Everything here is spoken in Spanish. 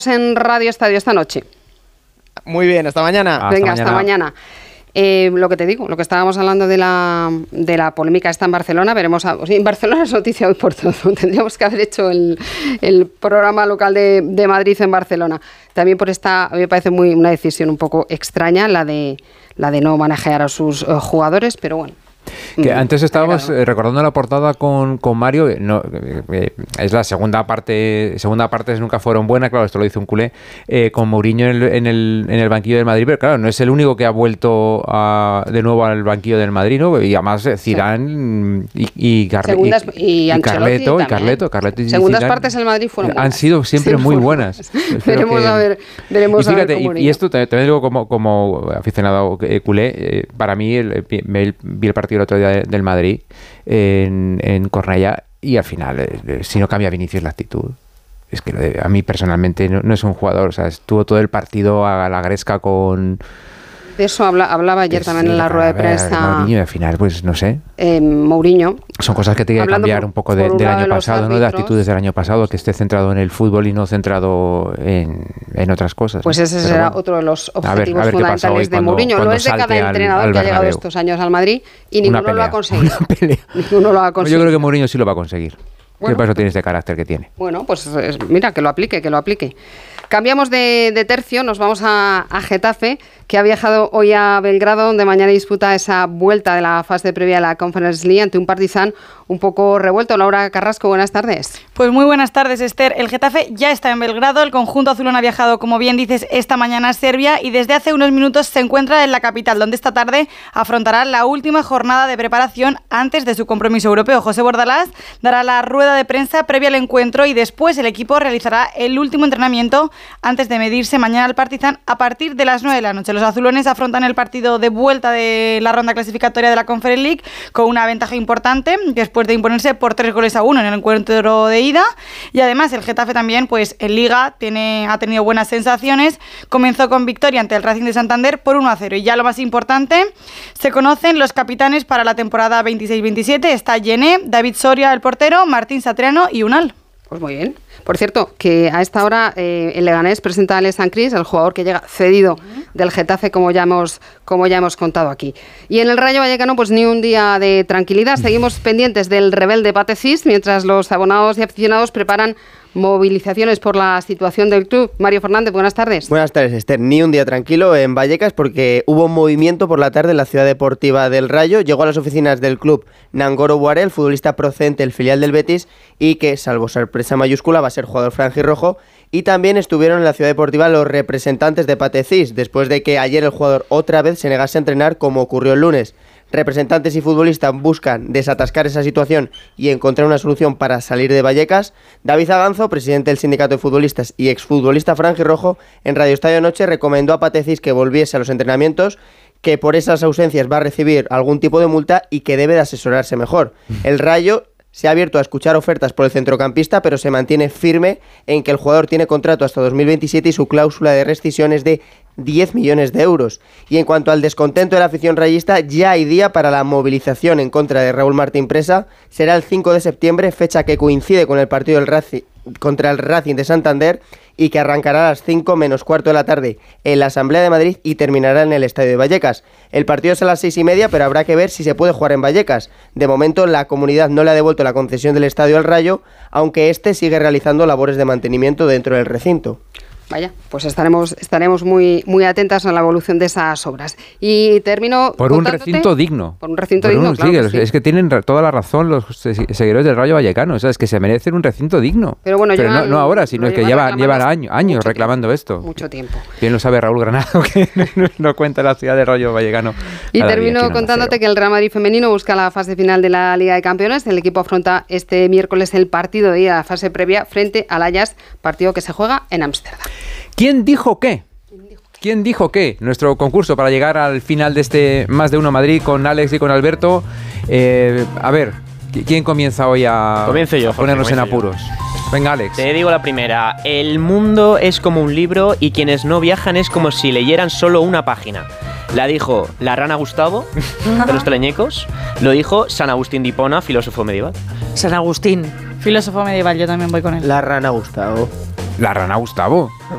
En Radio Estadio esta noche. Muy bien, hasta mañana. Venga, hasta mañana. Lo que te digo, lo que estábamos hablando de la polémica está en Barcelona, veremos. En Barcelona es noticia hoy por todo. Tendríamos que haber hecho el programa local de Madrid en Barcelona. También por esta, a mí me parece una decisión un poco extraña, la de no manejar a sus jugadores, pero bueno. Que antes estábamos recordando la portada con Mario, es la segunda parte nunca fueron buenas, claro, esto lo dice un culé, con Mourinho en el banquillo del Madrid, pero claro, no es el único que ha vuelto de nuevo al banquillo del Madrid, ¿no? Y además Zidane y Carleto y segundas Zidane partes en el Madrid fueron buenas. Han sido siempre muy buenas. Veremos a ver cómo y esto también digo como aficionado culé, para mí vi el partido el otro día del Madrid en Cornellà y al final, si no cambia Vinicius la actitud, es que a mí personalmente no es un jugador, o sea, estuvo todo el partido a la gresca con... De eso hablaba ayer también en la rueda de prensa. Mourinho, al final, pues no sé. Mourinho. Son cosas que tiene que cambiar un poco del año pasado, ¿no? De actitudes del año pasado, que esté centrado en el fútbol y no centrado en otras cosas. Pues ese será otro de los objetivos fundamentales de Mourinho. Lo es de cada entrenador que ha llegado estos años al Madrid y ninguno lo ha conseguido. Ninguno lo ha conseguido. Yo creo que Mourinho sí lo va a conseguir. ¿Qué paso tiene este carácter que tiene? Bueno, pues mira, que lo aplique. Cambiamos de tercio, nos vamos a Getafe, que ha viajado hoy a Belgrado, donde mañana disputa esa vuelta de la fase previa a la Conference League ante un Partizan un poco revuelto. Laura Carrasco, buenas tardes. Pues muy buenas tardes, Esther. El Getafe ya está en Belgrado, el conjunto azulón ha viajado, como bien dices, esta mañana a Serbia y desde hace unos minutos se encuentra en la capital, donde esta tarde afrontará la última jornada de preparación antes de su compromiso europeo. José Bordalás dará la rueda de prensa previa al encuentro y después el equipo realizará el último entrenamiento antes de medirse mañana al Partizan a partir de las 9 de la noche. Los azulones afrontan el partido de vuelta de la ronda clasificatoria de la Conference League con una ventaja importante después de imponerse por 3-1 en el encuentro de ida, y además el Getafe también pues en Liga ha tenido buenas sensaciones. Comenzó con victoria ante el Racing de Santander por 1-0 y ya lo más importante, se conocen los capitanes para la temporada 26-27. Está Yené, David Soria el portero, Martín Satriano y Unal. Pues muy bien. Por cierto, que a esta hora el Leganés presenta a Alexandre Cris, el jugador que llega cedido del Getafe, como ya hemos contado aquí. Y en el Rayo Vallecano, pues ni un día de tranquilidad. Seguimos pendientes del rebelde Pate Cis, mientras los abonados y aficionados preparan movilizaciones por la situación del club. Mario Fernández, buenas tardes. Buenas tardes, Esther. Ni un día tranquilo en Vallecas porque hubo un movimiento por la tarde en la ciudad deportiva del Rayo. Llegó a las oficinas del club Nangoro Boare, el futbolista procedente del filial del Betis y que, salvo sorpresa mayúscula, va a ser jugador franjirrojo. Y también estuvieron en la ciudad deportiva los representantes de Pate Cis, después de que ayer el jugador otra vez se negase a entrenar como ocurrió el lunes. Representantes y futbolistas buscan desatascar esa situación y encontrar una solución para salir de Vallecas. David Aganzo, presidente del sindicato de futbolistas y exfutbolista franjirrojo, en Radio Estadio Noche recomendó a Pate Cis que volviese a los entrenamientos, que por esas ausencias va a recibir algún tipo de multa y que debe de asesorarse mejor. El Rayo se ha abierto a escuchar ofertas por el centrocampista, pero se mantiene firme en que el jugador tiene contrato hasta 2027 y su cláusula de rescisión es de 10 millones de euros. Y en cuanto al descontento de la afición rayista, ya hay día para la movilización en contra de Raúl Martín Presa. Será el 5 de septiembre, fecha que coincide con el partido del Racing contra el Racing de Santander y que arrancará a las 5 menos cuarto de la tarde en la Asamblea de Madrid y terminará en el Estadio de Vallecas. El partido es a las 6:30, pero habrá que ver si se puede jugar en Vallecas. De momento la comunidad no le ha devuelto la concesión del estadio al Rayo, aunque este sigue realizando labores de mantenimiento dentro del recinto. Vaya, pues estaremos muy, muy atentas a la evolución de esas obras. Y termino por un recinto digno. Por un recinto digno, claro. Sí. Es que tienen toda la razón los seguidores del Rayo Vallecano. O sea, es que se merecen un recinto digno. Pero bueno, no ahora, sino es que llevan años reclamando esto. Mucho tiempo. Bien lo sabe Raúl Granado, que no cuenta la ciudad del Rayo Vallecano. Y termino contándote que el Real Madrid femenino busca la fase final de la Liga de Campeones. El equipo afronta este miércoles el partido de ida a la fase previa frente al Ajax, partido que se juega en Ámsterdam. ¿Quién dijo qué? Nuestro concurso para llegar al final de este Más de Uno Madrid con Alex y con Alberto. A ver, ¿quién comienza hoy a ponernos en apuros? Venga, Alex. Te digo la primera. El mundo es como un libro y quienes no viajan es como si leyeran solo una página. La dijo la rana Gustavo, de los teleñecos. Lo dijo San Agustín de Hipona, filósofo medieval. San Agustín, filósofo medieval, yo también voy con él. La rana Gustavo. La rana Gustavo.